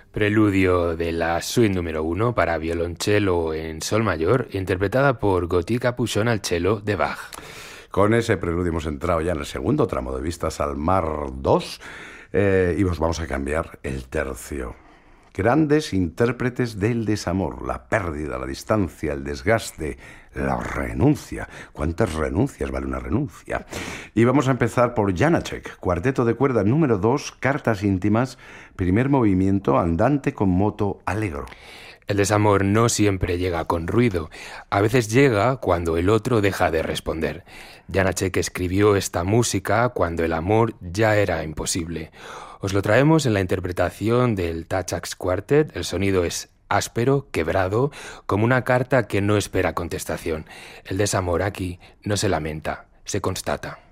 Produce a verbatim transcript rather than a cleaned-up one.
Preludio de la suite número uno para violonchelo en sol mayor, interpretada por Gauthier Capuchon al cello de Bach. Con ese preludio hemos entrado ya en el segundo tramo de Vistas al Mar dos eh, y os vamos a cambiar el tercio. Grandes intérpretes del desamor, la pérdida, la distancia, el desgaste, la renuncia. ¿Cuántas renuncias vale una renuncia? Y vamos a empezar por Janáček, cuarteto de cuerda número dos, cartas íntimas, primer movimiento, andante con moto allegro. El desamor no siempre llega con ruido, a veces llega cuando el otro deja de responder. Janáček escribió esta música cuando el amor ya era imposible. Os lo traemos en la interpretación del Dvořák Quartet. El sonido es áspero, quebrado, como una carta que no espera contestación. El desamor aquí no se lamenta, se constata.